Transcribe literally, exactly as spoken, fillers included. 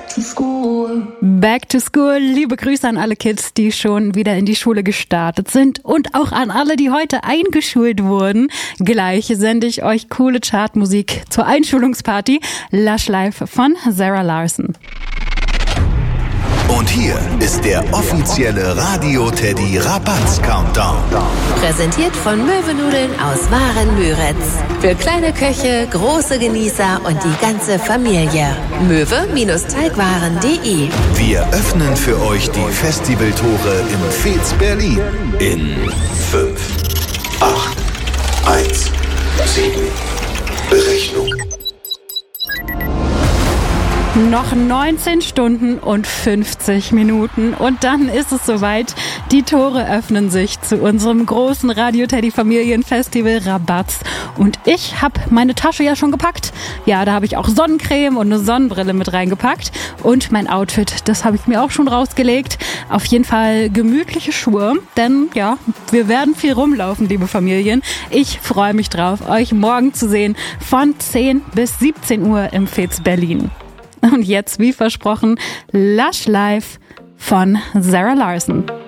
back to school. Back to school. Liebe Grüße an alle Kids, die schon wieder in die Schule gestartet sind und auch an alle, die heute eingeschult wurden. Gleich sende ich euch coole Chartmusik zur Einschulungsparty. Lush Life von Zara Larsson. Und hier ist der offizielle Radio Teddy Rabatz Countdown. Präsentiert von Möwenudeln aus Waren-Müritz. Für kleine Köche, große Genießer und die ganze Familie. möwe-teigwaren punkt de. Wir öffnen für euch die Festivaltore im Fez Berlin. In fünf, acht, eins, sieben, Berechnung. Noch neunzehn Stunden und fünfzig Minuten und dann ist es soweit. Die Tore öffnen sich zu unserem großen Radio-Teddy-Familienfestival Rabatz. Und ich habe meine Tasche ja schon gepackt. Ja, da habe ich auch Sonnencreme und eine Sonnenbrille mit reingepackt. Und mein Outfit, das habe ich mir auch schon rausgelegt. Auf jeden Fall gemütliche Schuhe, denn ja, wir werden viel rumlaufen, liebe Familien. Ich freue mich drauf, euch morgen zu sehen von zehn bis siebzehn Uhr im Fez Berlin. Und jetzt, wie versprochen, Lush Life von Zara Larsson.